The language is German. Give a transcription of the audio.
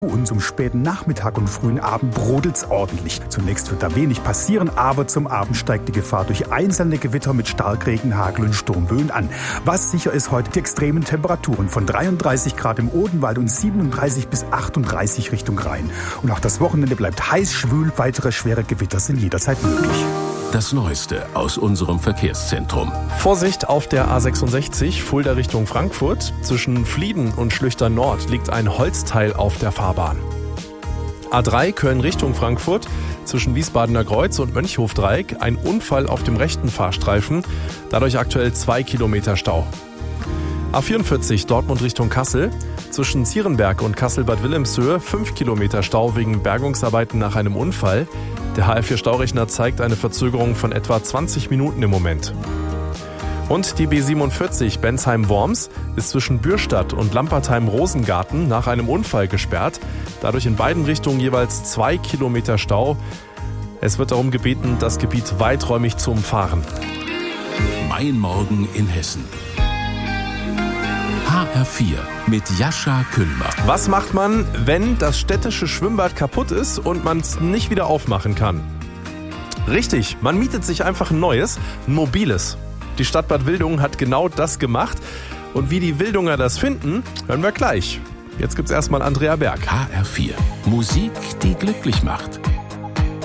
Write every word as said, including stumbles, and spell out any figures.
Und zum späten Nachmittag und frühen Abend brodelt's ordentlich. Zunächst wird da wenig passieren, aber zum Abend steigt die Gefahr durch einzelne Gewitter mit Starkregen, Hagel und Sturmböen an. Was sicher ist heute die extremen Temperaturen von dreiunddreißig Grad im Odenwald und siebenunddreißig bis achtunddreißig Richtung Rhein. Und auch das Wochenende bleibt heiß, schwül, weitere schwere Gewitter sind jederzeit möglich. Das Neueste aus unserem Verkehrszentrum. Vorsicht auf der A sechsundsechzig, Fulda Richtung Frankfurt. Zwischen Flieden und Schlüchtern Nord liegt ein Holzteil auf der Fahrbahn. A drei Köln Richtung Frankfurt. Zwischen Wiesbadener Kreuz und Mönchhofdreieck ein Unfall auf dem rechten Fahrstreifen. Dadurch aktuell zwei Kilometer Stau. A vierundvierzig Dortmund Richtung Kassel. Zwischen Zierenberg und Kassel-Bad Wilhelmshöhe fünf Kilometer Stau wegen Bergungsarbeiten nach einem Unfall. Der H L vier Staurechner zeigt eine Verzögerung von etwa zwanzig Minuten im Moment. Und die B siebenundvierzig Bensheim-Worms ist zwischen Bürstadt und Lampertheim-Rosengarten nach einem Unfall gesperrt. Dadurch in beiden Richtungen jeweils zwei Kilometer Stau. Es wird darum gebeten, das Gebiet weiträumig zu umfahren. Mein Morgen in Hessen. H R vier mit Jascha Küllmer. Was macht man, wenn das städtische Schwimmbad kaputt ist und man es nicht wieder aufmachen kann? Richtig, man mietet sich einfach ein neues, ein mobiles. Die Stadt Bad Wildungen hat genau das gemacht. Und wie die Wildunger das finden, hören wir gleich. Jetzt gibt's erstmal Andrea Berg. H R vier. Musik, die glücklich macht.